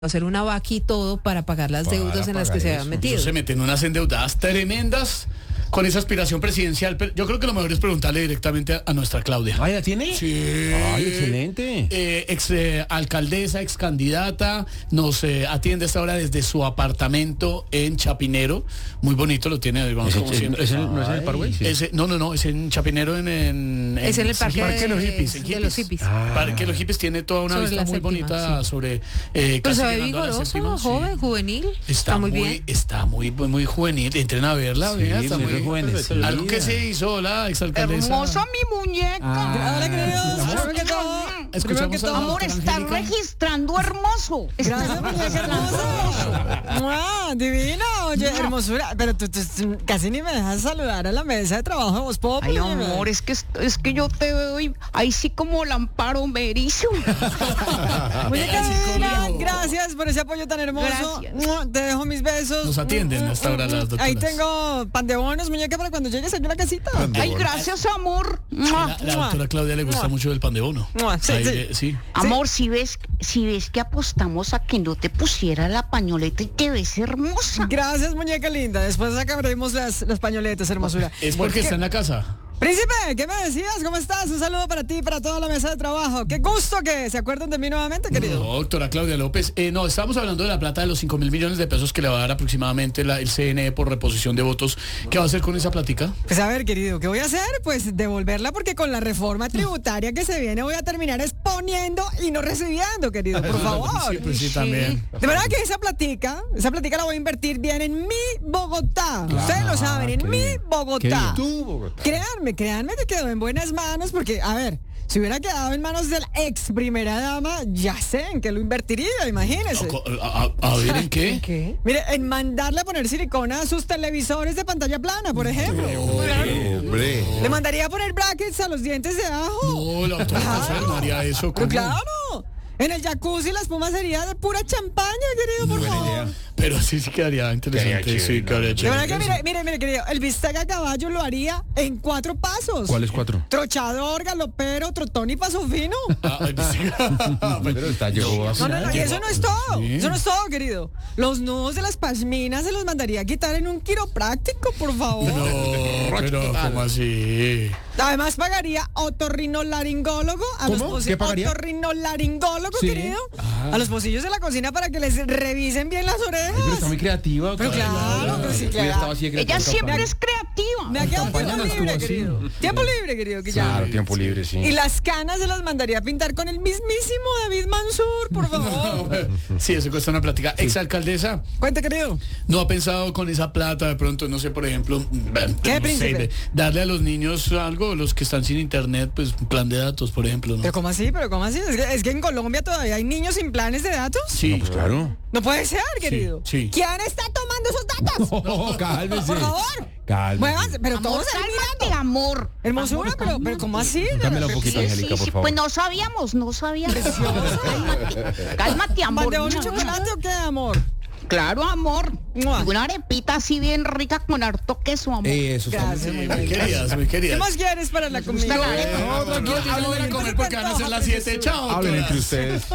hacer una vaca y todo para pagar las deudas en las que se habían metido. Se meten unas endeudadas tremendas con esa aspiración presidencial. Pero yo creo que lo mejor es preguntarle directamente a nuestra Claudia. ¿Ah, la tiene? Sí. Ay, excelente. Ex alcaldesa, ex candidata, nos atiende esta hora desde su apartamento en Chapinero. Muy bonito, lo tiene, digamos, como siempre. ¿No es en el Parkway? Sí. No, es en Chapinero, Es en el parque de los hippies. de los hippies. Parque de los hippies tiene toda una Sobre vista la muy séptima, bonita sí. sobre... Pero se ve llegando a la vigoroso, séptima, joven, juvenil. Está muy bien. Está muy juvenil. Entren a verla, Sí, vea, está muy joven. algo que se hizo, la exalcaldesa. Hermosa mi muñeca. Hola, queridos. Primero que todo, Escuchamos a la Amor, doctora está Angélica. registrando hermoso. gracias, muñeca hermosa. ¡Mua! Divina, oye, hermosura. Pero tú casi ni me dejas saludar a la mesa de trabajo de Voz Populi. Ay, amor, es que yo te veo ahí sí como Lamparo Mericio. Muñeca divina, gracias por ese apoyo tan hermoso. Gracias. ¡Mua! Te dejo mis besos. Nos atienden hasta ahora las doctoras. Ahí tengo pan de bonos, muñeca, para cuando llegues aquí a la casita. Ay, gracias, amor. La doctora Claudia le gusta mucho el pan de bono. Sí, Ahí, sí. sí. Amor, si ves que apostamos a que no te pusiera la pañoleta y te ves hermosa. Gracias, muñeca linda. Después sacaremos las pañoletas, hermosura. Es porque está en la casa. Príncipe, ¿qué me decías? ¿Cómo estás? Un saludo para ti y para toda la mesa de trabajo. Qué gusto que se acuerden de mí nuevamente, querido. No, doctora Claudia López. No, estamos hablando de la plata de los 5.000 millones de pesos que le va a dar aproximadamente el CNE por reposición de votos. ¿Qué va a hacer con esa platica? Pues a ver, querido, ¿qué voy a hacer? Pues devolverla, porque con la reforma tributaria que se viene voy a terminar exponiendo y no recibiendo, querido, por favor. Sí, pues sí, también. De verdad que esa platica la voy a invertir bien en mi Bogotá. Ustedes lo saben, en mi Bogotá. Tú, Bogotá. Créanme que quedó en buenas manos, porque, a ver, si hubiera quedado en manos de la ex primera dama, ya sé en qué lo invertiría, imagínese. A ver, ¿en qué? ¿Qué? Mire, en mandarle a poner silicona a sus televisores de pantalla plana, por ejemplo. Hombre. Le mandaría a poner brackets a los dientes de ajo. No, la doctora Claudia no haría eso. Pero ¿cómo? claro, en el jacuzzi la espuma sería de pura champaña, querido, por favor. Pero sí quedaría interesante. Quedaría Sí, quedaría De chévere. verdad que mire, querido, el bistec a caballo lo haría en 4 pasos. ¿Cuáles 4? Trochador, galopero, trotón y paso fino. Pero está llegó a No, y eso no es todo. Sí. Eso no es todo, querido. Los nudos de las pashminas se los mandaría a quitar en un quiropráctico, por favor. No, pero ¿cómo así? Además pagaría otorrinolaringólogo a los ¿Cómo? ¿Qué pagaría? otorrinolaringólogo, Sí. querido. A los pocillos de la cocina para que les revisen bien las orejas. Ay, pero está muy creativa. Pero claro, que sí, claro. Estaba así de Ella creativa, siempre campaña. es creativa. Me ha quedado campaña tiempo no estuvo libre, así. querido. Tiempo libre, querido, que ya. Claro, tiempo libre, sí. Y las canas se las mandaría a pintar con el mismísimo David Mansur, por favor. Sí, eso cuesta una plática. Exalcaldesa, Cuente, querido. ¿no ha pensado con esa plata de pronto, no sé, por ejemplo, ¿Qué, no sé, príncipe? darle a los niños algo, los que están sin internet, pues un plan de datos, por ejemplo, ¿no? ¿Pero cómo así? Es que en Colombia todavía hay niños sin planes de datos. Sí, Pues claro. No puede ser, querido. sí. ¿Quién está tomando esos datos? No, cálmese. Por favor. Cálmese. Muévanse, pero Amor, todos ahí cálmate, mirando. amor. Hermosura, pero ¿cómo así? Dámela un poquito, Sí, Angélica, sí, por favor. pues no sabíamos. Cálmate, ¿Pan amor. de bono y chocolate o qué, amor? Claro, amor. Mua. Una arepita así bien rica con harto queso, amor. Eso está muy Gracias, bien. muy muy bien. queridas, muy ¿Qué queridas. más quieres para la comida? Gusta la arepa. No, tranquilo, yo no voy a comer porque van a ser las 7. Chao. Hablen entre ustedes.